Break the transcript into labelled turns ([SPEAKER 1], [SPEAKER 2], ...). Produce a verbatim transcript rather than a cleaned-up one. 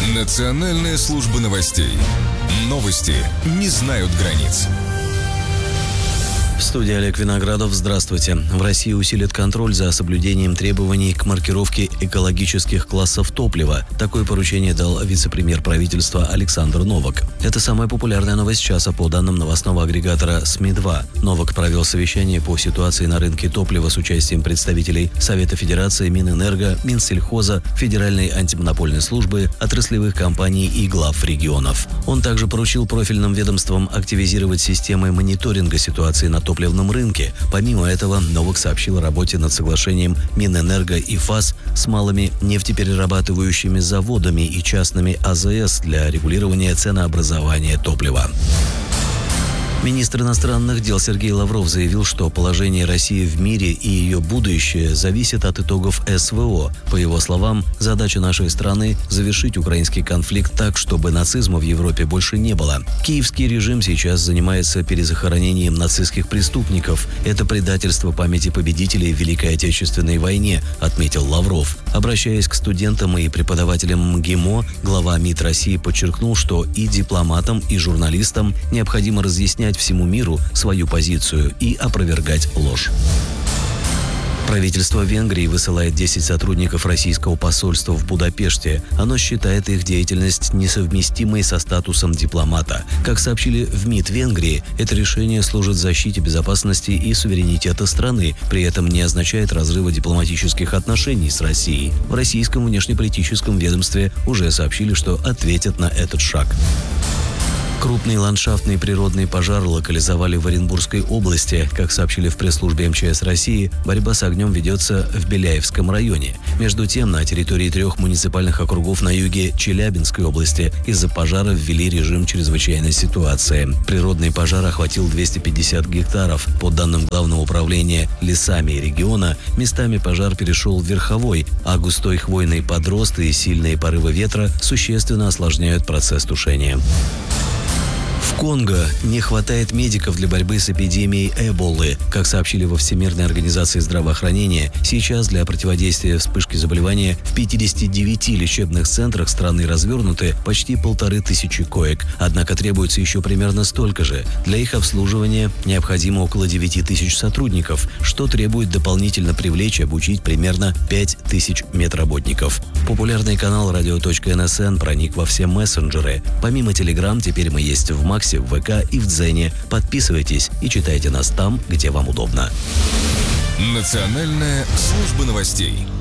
[SPEAKER 1] Национальная служба новостей. Новости не знают границ.
[SPEAKER 2] В студии Олег Виноградов. Здравствуйте. В России усилит контроль за соблюдением требований к маркировке экологических классов топлива. Такое поручение дал вице-премьер правительства Александр Новак. Это самая популярная новость часа по данным новостного агрегатора СМИ два. Новак провел совещание по ситуации на рынке топлива с участием представителей Совета Федерации, Минэнерго, Минсельхоза, Федеральной антимонопольной службы, отраслевых компаний и глав регионов. Он также поручил профильным ведомствам активизировать системы мониторинга ситуации на топливном рынке. Помимо этого, Новак сообщил о работе над соглашением Минэнерго и ФАС с малыми нефтеперерабатывающими заводами и частными АЗС для регулирования ценообразования топлива. Министр иностранных дел Сергей Лавров заявил, что положение России в мире и ее будущее зависит от итогов СВО. По его словам, задача нашей страны – завершить украинский конфликт так, чтобы нацизма в Европе больше не было. Киевский режим сейчас занимается перезахоронением нацистских преступников. Это предательство памяти победителей в Великой Отечественной войне, отметил Лавров. Обращаясь к студентам и преподавателям МГИМО, глава МИД России подчеркнул, что и дипломатам, и журналистам необходимо разъяснять всему миру свою позицию и опровергать ложь. Правительство Венгрии высылает десять сотрудников российского посольства в Будапеште. Оно считает их деятельность несовместимой со статусом дипломата. Как сообщили в МИД Венгрии, это решение служит защите безопасности и суверенитета страны, при этом не означает разрыва дипломатических отношений с Россией. В российском внешнеполитическом ведомстве уже сообщили, что ответят на этот шаг. Крупный ландшафтный природный пожар локализовали в Оренбургской области. Как сообщили в пресс-службе МЧС России, борьба с огнем ведется в Беляевском районе. Между тем, на территории трех муниципальных округов на юге Челябинской области из-за пожара ввели режим чрезвычайной ситуации. Природный пожар охватил двести пятьдесят гектаров. По данным Главного управления лесами региона, местами пожар перешел в верховой, а густой хвойный подрост и сильные порывы ветра существенно осложняют процесс тушения. В Конго не хватает медиков для борьбы с эпидемией Эболы. Как сообщили во Всемирной организации здравоохранения, сейчас для противодействия вспышке заболевания в пятидесяти девяти лечебных центрах страны развернуты почти полторы тысячи коек. Однако требуется еще примерно столько же. Для их обслуживания необходимо около девяти тысяч сотрудников, что требует дополнительно привлечь и обучить примерно пять тысяч медработников. Популярный канал радио точка эн эс эн проник во все мессенджеры. Помимо Телеграм, теперь мы есть в Максе, в ВК и в Дзене. Подписывайтесь и читайте нас там, где вам удобно.
[SPEAKER 1] Национальная служба новостей.